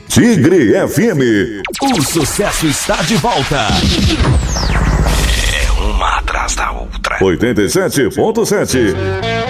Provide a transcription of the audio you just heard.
Tigre FM. O sucesso está de volta. É uma atrás da outra. 87.7.